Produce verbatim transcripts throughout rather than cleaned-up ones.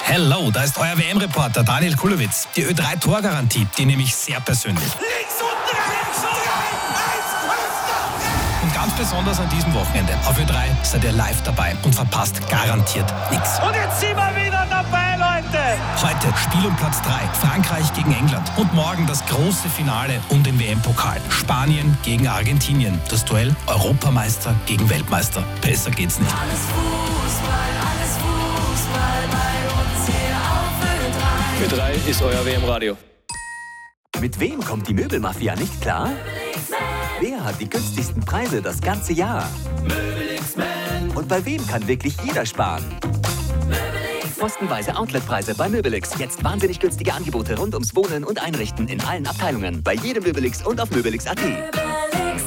Hello, da ist euer W M-Reporter Daniel Kulowitz. Die Ö drei Torgarantie, die nehme ich sehr persönlich. Links und rechts und rein, Und ganz besonders an diesem Wochenende. Auf Ö drei seid ihr live dabei und verpasst garantiert nichts. Und jetzt sind wir wieder dabei, Leute. Heute Spiel um Platz drei, Frankreich gegen England. Und morgen das große Finale um den W M-Pokal. Spanien gegen Argentinien. Das Duell Europameister gegen Weltmeister. Besser geht's nicht. Alles Fußball, alles Fußball bei uns hier auf Ö drei. Ö drei ist euer W M-Radio. Mit wem kommt die Möbelmafia nicht klar? Wer hat die günstigsten Preise das ganze Jahr? Möbelix-Man. Und bei wem kann wirklich jeder sparen? Möbelix. Postenweise Outletpreise bei Möbelix. Jetzt wahnsinnig günstige Angebote rund ums Wohnen und Einrichten in allen Abteilungen. Bei jedem Möbelix und auf möbelix punkt at. Möbelix.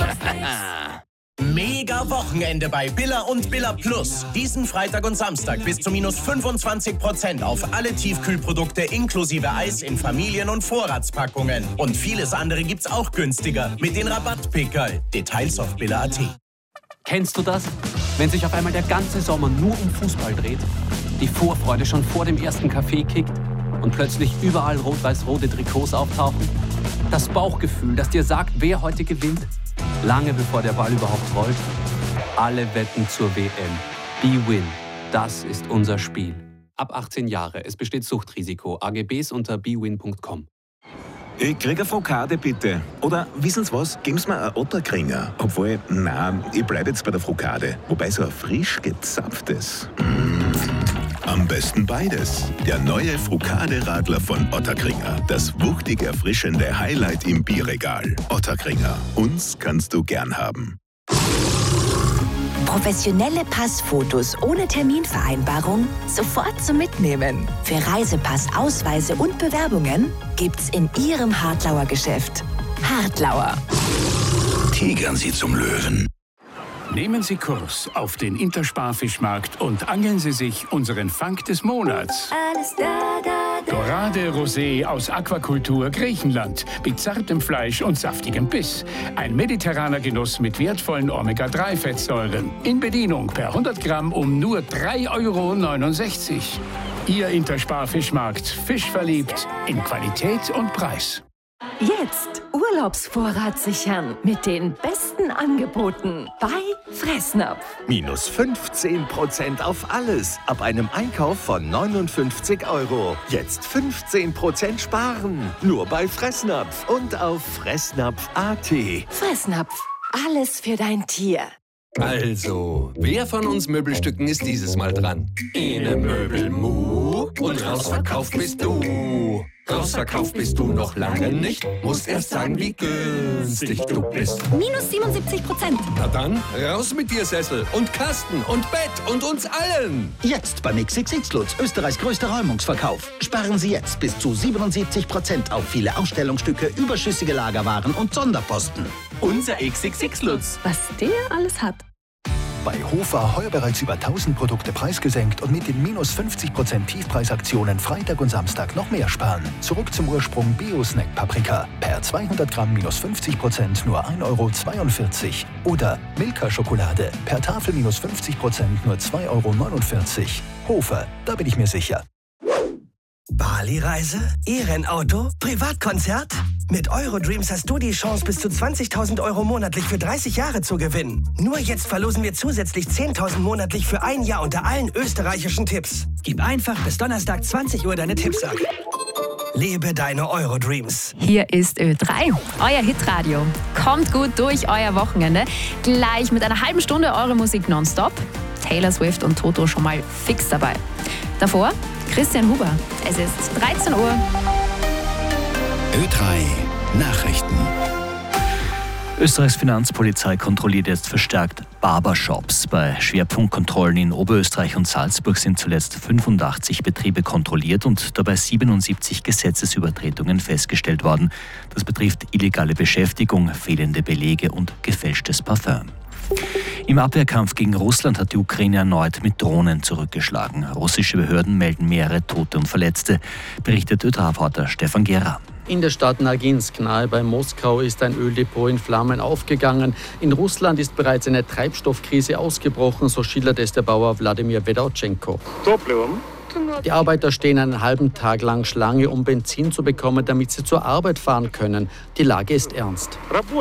Mega Wochenende bei Billa und Billa Plus. Diesen Freitag und Samstag bis zu minus fünfundzwanzig Prozent auf alle Tiefkühlprodukte inklusive Eis in Familien- und Vorratspackungen. Und vieles andere gibt's auch günstiger mit den Rabattpickerl. Details auf Billa punkt at. Kennst du das? Wenn sich auf einmal der ganze Sommer nur um Fußball dreht, die Vorfreude schon vor dem ersten Kaffee kickt und plötzlich überall rot-weiß-rote Trikots auftauchen? Das Bauchgefühl, das dir sagt, wer heute gewinnt? Lange bevor der Ball überhaupt rollt. Alle wetten zur W M. B-Win. Das ist unser Spiel. Ab achtzehn Jahre. Es besteht Suchtrisiko. A G Bs unter b win punkt com. Ich krieg eine Frokade, bitte. Oder, wissen Sie was, geben Sie mir einen Otterkringer. Obwohl, nein, ich bleib jetzt bei der Frokade. Wobei so ein frisch gezapftes. Mm. Am besten beides. Der neue Frokade-Radler von Otterkringer. Das wuchtig erfrischende Highlight im Bierregal. Otterkringer. Uns kannst du gern haben. Professionelle Passfotos ohne Terminvereinbarung sofort zum Mitnehmen. Für Reisepass, Ausweise und Bewerbungen gibt's in Ihrem Hartlauer Geschäft. Hartlauer. Tigern Sie zum Löwen. Nehmen Sie Kurs auf den Intersparfischmarkt und angeln Sie sich unseren Fang des Monats. Alles da, da, da. Dorade Rosé aus Aquakultur Griechenland mit zartem Fleisch und saftigem Biss. Ein mediterraner Genuss mit wertvollen Omega drei Fettsäuren. In Bedienung per hundert Gramm um nur drei Euro neunundsechzig. Ihr Intersparfischmarkt. Fisch verliebt in Qualität und Preis. Jetzt Urlaubsvorrat sichern mit den besten Angeboten bei Fressnapf. Minus fünfzehn Prozent auf alles ab einem Einkauf von neunundfünfzig Euro. Jetzt fünfzehn Prozent sparen. Nur bei Fressnapf und auf fressnapf punkt at. Fressnapf. Alles für dein Tier. Also, wer von uns Möbelstücken ist dieses Mal dran? Ene Möbelmu und rausverkauft bist du. Rausverkauft bist du noch lange nicht. Musst erst sagen, wie günstig du bist. Minus siebenundsiebzig Prozent. Na dann, raus mit dir, Sessel und Kasten und Bett und uns allen. Jetzt beim X X X Lutz, Österreichs größter Räumungsverkauf. Sparen Sie jetzt bis zu siebenundsiebzig Prozent auf viele Ausstellungsstücke, überschüssige Lagerwaren und Sonderposten. Unser X X X Lutz. Was der alles hat. Bei Hofer heuer bereits über tausend Produkte preisgesenkt und mit den minus fünfzig Prozent Tiefpreisaktionen Freitag und Samstag noch mehr sparen. Zurück zum Ursprung Bio-Snack Paprika. Per zweihundert Gramm minus fünfzig Prozent nur ein Euro zweiundvierzig. Oder Milka Schokolade. Per Tafel minus fünfzig Prozent nur zwei Euro neunundvierzig. Hofer, da bin ich mir sicher. Bali-Reise? E-Rennauto? Privatkonzert? Mit Eurodreams hast du die Chance, bis zu zwanzigtausend Euro monatlich für dreißig Jahre zu gewinnen. Nur jetzt verlosen wir zusätzlich zehntausend monatlich für ein Jahr unter allen österreichischen Tipps. Gib einfach bis Donnerstag zwanzig Uhr deine Tipps ab. Lebe deine Eurodreams. Hier ist Ö drei, euer Hitradio. Kommt gut durch euer Wochenende. Gleich mit einer halben Stunde eure Musik nonstop. Taylor Swift und Toto schon mal fix dabei. Davor Christian Huber. Es ist dreizehn Uhr. Ö drei Nachrichten. Österreichs Finanzpolizei kontrolliert jetzt verstärkt Barbershops. Bei Schwerpunktkontrollen in Oberösterreich und Salzburg sind zuletzt fünfundachtzig Betriebe kontrolliert und dabei siebenundsiebzig Gesetzesübertretungen festgestellt worden. Das betrifft illegale Beschäftigung, fehlende Belege und gefälschtes Parfüm. Im Abwehrkampf gegen Russland hat die Ukraine erneut mit Drohnen zurückgeschlagen. Russische Behörden melden mehrere Tote und Verletzte, berichtet Ö drei-Reporter Stefan Gera. In der Stadt Naginsk nahe bei Moskau ist ein Öldepot in Flammen aufgegangen. In Russland ist bereits eine Treibstoffkrise ausgebrochen, so schildert es der Bauer Wladimir Wedorchenko. Die Arbeiter stehen einen halben Tag lang Schlange, um Benzin zu bekommen, damit sie zur Arbeit fahren können. Die Lage ist ernst.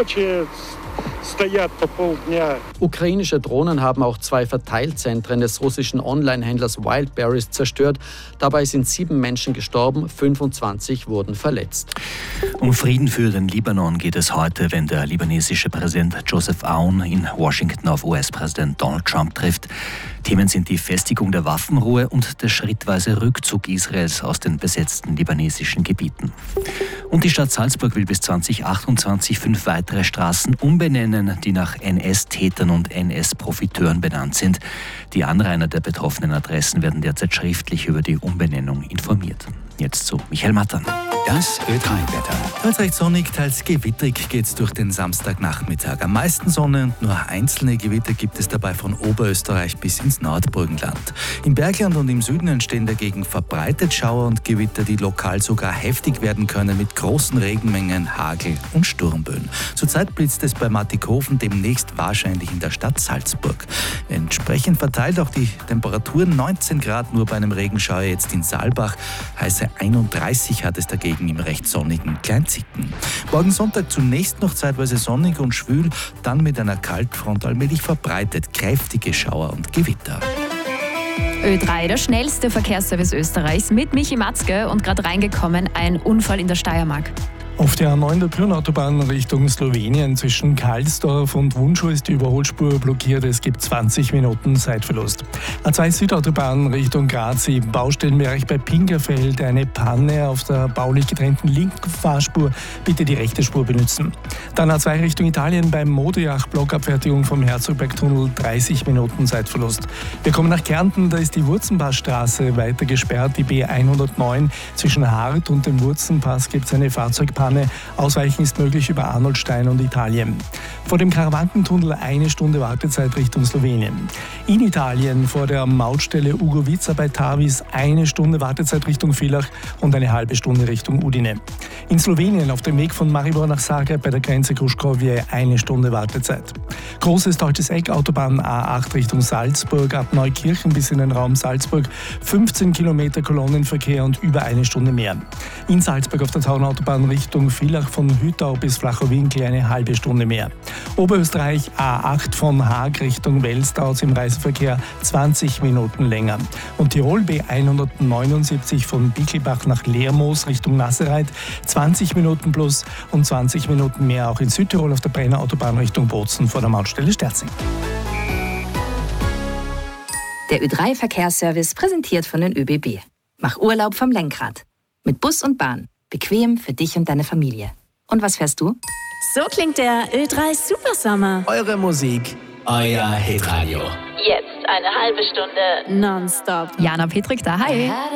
Ukrainische Drohnen haben auch zwei Verteilzentren des russischen Online-Händlers Wildberries zerstört. Dabei sind sieben Menschen gestorben, fünfundzwanzig wurden verletzt. Um Frieden für den Libanon geht es heute, wenn der libanesische Präsident Joseph Aoun in Washington auf U S-Präsident Donald Trump trifft. Themen sind die Festigung der Waffenruhe und der schrittweise Rückzug Israels aus den besetzten libanesischen Gebieten. Und die Stadt Salzburg will bis zwanzig achtundzwanzig fünf weitere Straßen umbenennen, die nach N S-Tätern und N S-Profiteuren benannt sind. Die Anrainer der betroffenen Adressen werden derzeit schriftlich über die Umbenennung informiert. Jetzt zu Michael Mattern. Das Ö drei Wetter. Teils recht sonnig, teils gewitterig geht's durch den Samstagnachmittag. Am meisten Sonne und nur einzelne Gewitter gibt es dabei von Oberösterreich bis ins Nordburgenland. Im Bergland und im Süden entstehen dagegen verbreitet Schauer und Gewitter, die lokal sogar heftig werden können mit großen Regenmengen, Hagel und Sturmböen. Zurzeit blitzt es bei Mattighofen, demnächst wahrscheinlich in der Stadt Salzburg. Entsprechend verteilt auch die Temperaturen neunzehn Grad nur bei einem Regenschauer jetzt in Saalbach. Heiße einunddreißig hat es dagegen im recht sonnigen Kleinzicken. Morgen Sonntag zunächst noch zeitweise sonnig und schwül, dann mit einer Kaltfront allmählich verbreitet kräftige Schauer und Gewitter. Ö drei, der schnellste Verkehrsservice Österreichs mit Michi Matzke und gerade reingekommen, ein Unfall in der Steiermark. Auf der A neun der Pyrnautobahn Richtung Slowenien zwischen Karlsdorf und Wunschow ist die Überholspur blockiert. Es gibt zwanzig Minuten Zeitverlust. A zwei Südautobahn Richtung Graz im Baustellenbereich bei Pingerfeld eine Panne auf der baulich getrennten linken Fahrspur. Bitte die rechte Spur benutzen. Dann A zwei Richtung Italien beim Modejach Blockabfertigung vom Herzogbergtunnel dreißig Minuten Zeitverlust. Wir kommen nach Kärnten, da ist die Wurzenpassstraße weiter gesperrt. Die B hundertneun zwischen Hart und dem Wurzenpass gibt es eine Fahrzeugpanne. Ausweichen ist möglich über Arnoldstein und Italien. Vor dem Karawankentunnel eine Stunde Wartezeit Richtung Slowenien. In Italien vor der Mautstelle Ugovica bei Tavis eine Stunde Wartezeit Richtung Villach und eine halbe Stunde Richtung Udine. In Slowenien auf dem Weg von Maribor nach Zagreb bei der Grenze Kruškovje eine Stunde Wartezeit. Großes deutsches Eck, Autobahn A acht Richtung Salzburg, ab Neukirchen bis in den Raum Salzburg, fünfzehn Kilometer Kolonnenverkehr und über eine Stunde mehr. In Salzburg auf der Taunautobahn Richtung Villach von Hüttau bis Flachau-Winkel eine halbe Stunde mehr. Oberösterreich A acht von Haag Richtung Wels dauert im Reiseverkehr zwanzig Minuten länger. Und Tirol B hundertneunundsiebzig von Bickelbach nach Lermoos Richtung Nassereit zwanzig Minuten plus und zwanzig Minuten mehr auch in Südtirol auf der Brenner Autobahn Richtung Bozen vor der Mautstelle Sterzing. Der Ö drei Verkehrsservice präsentiert von den ÖBB. Mach Urlaub vom Lenkrad. Mit Bus und Bahn. Bequem für dich und deine Familie. Und was fährst du? So klingt der Ö drei Supersommer. Eure Musik, euer Hitradio. Jetzt eine halbe Stunde nonstop. Jana Petrik da, hi.